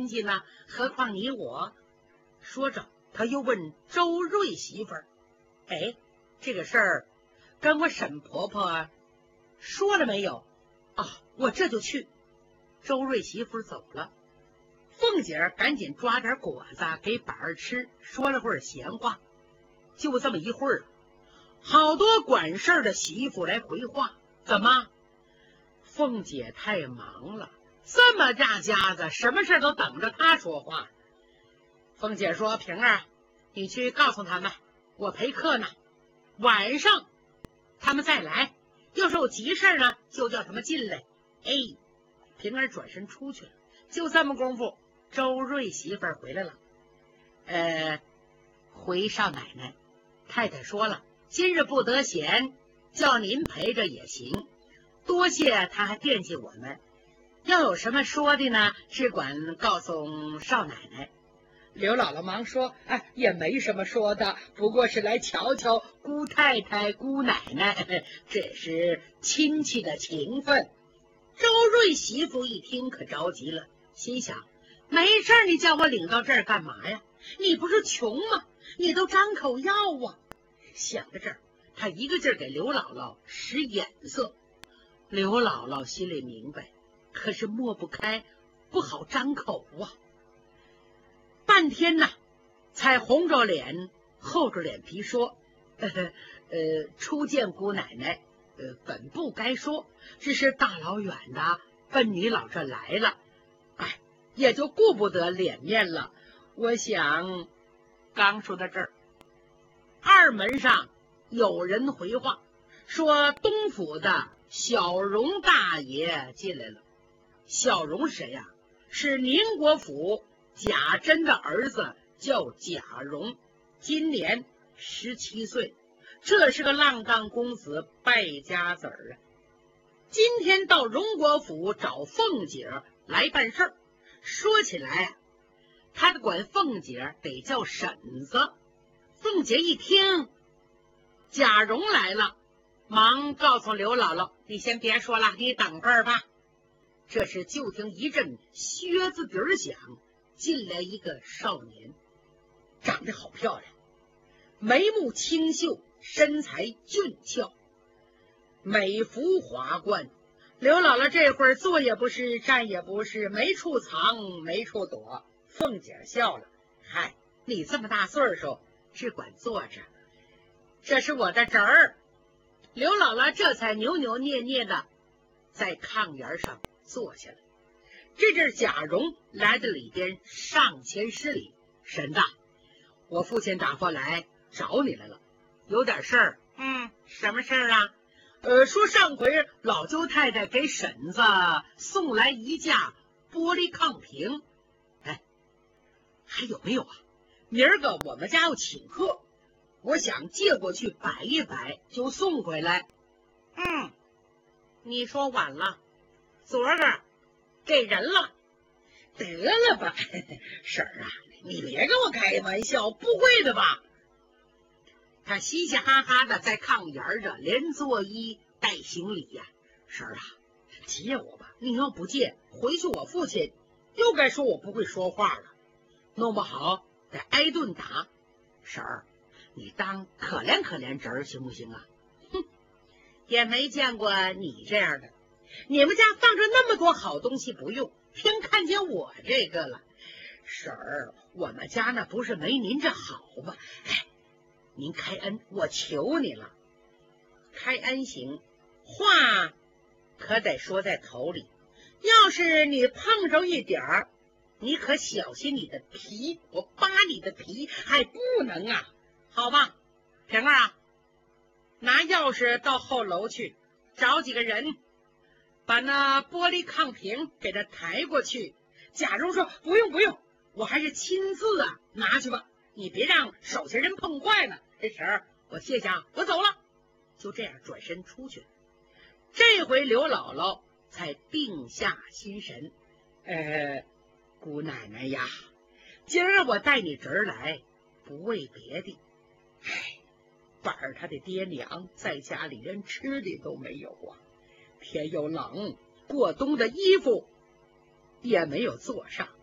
戚呢，何况你我。说着他又问周瑞媳妇儿，哎，这个事儿跟我沈婆婆说了没有？啊，我这就去。周瑞媳妇走了，凤姐赶紧抓点果子给板儿吃，说了会儿闲话。就这么一会儿，好多管事儿的媳妇来回话，怎么？凤姐太忙了，这么大家子，什么事都等着她说话。凤姐说：“平儿，你去告诉他们，我陪客呢，晚上他们再来，要是有急事呢，就叫他们进来。”哎，平儿转身出去了。就这么功夫，周瑞媳妇儿回来了。回少奶奶，太太说了，今日不得闲，叫您陪着也行。多谢他还惦记我们，要有什么说的呢，只管告诉少奶奶。刘姥姥忙说：“哎，也没什么说的，不过是来瞧瞧姑太太、姑奶奶，这是亲戚的情分。”周瑞媳妇一听可着急了，心想：没事你叫我领到这儿干嘛呀？你不是穷吗？你都张口要啊！想到这儿，他一个劲儿给刘姥姥使眼色。刘姥姥心里明白，可是抹不开，不好张口啊。半天呢，才红着脸厚着脸皮说：“初见姑奶奶，本不该说，只是大老远的奔你老这来了，哎，也就顾不得脸面了。我想。”刚说到这儿，二门上有人回话，说东府的小荣大爷进来了。小荣谁呀？是宁国府贾珍的儿子，叫贾蓉，今年17岁，这是个浪荡公子，败家子儿啊。今天到荣国府找凤姐来办事儿。说起来啊，他管凤姐得叫婶子。凤姐一听贾蓉来了，忙告诉刘姥姥：“你先别说了，你等会儿吧。”这时就听一阵靴子底儿响，进来一个少年，长得好漂亮，眉目清秀，身材俊俏，美服华冠。刘姥姥这会儿坐也不是，站也不是，没处藏，没处躲。凤姐笑了：“嗨，你这么大岁数，只管坐着。这是我的侄儿。”刘姥姥这才扭扭捏捏的在炕沿上坐下来。这阵贾蓉来到里边，上前施礼：“婶子，我父亲打发来找你来了，有点事儿。”“什么事儿啊？”“说上回老舅太太给婶子送来一架玻璃炕屏，还有没有啊？明儿个我们家要请客，我想借过去摆一摆，就送回来。”“你说晚了，昨儿个给人了。”“得了吧，婶儿啊，你别跟我开玩笑，不会的吧？”他嘻嘻哈哈的在炕沿着连作揖带行礼呀。“婶儿啊，借我吧，你要不借，回去我父亲又该说我不会说话了，弄不好得挨顿打。婶儿，你当可怜可怜侄儿行不行啊？”“也没见过你这样的，你们家放着那么多好东西不用，偏看见我这个了。婶儿，我们家那不是没您这好吧？您开恩，我求你了。”“开恩行，话可得说在头里，要是你碰着一点儿，你可小心你的皮，我扒你的皮还不能啊。好吧，平儿啊，拿钥匙到后楼去，找几个人把那玻璃炕屏给他抬过去。”贾蓉说：“不用不用，我还是亲自拿去吧，你别让手下人碰坏了。这婶儿，我谢谢啊，我走了。”就这样转身出去了。这回刘姥姥才定下心神：“姑奶奶呀，今儿我带你侄儿来，不为别的，板儿他的爹娘在家里连吃的都没有啊，天又冷，过冬的衣服也没有做上，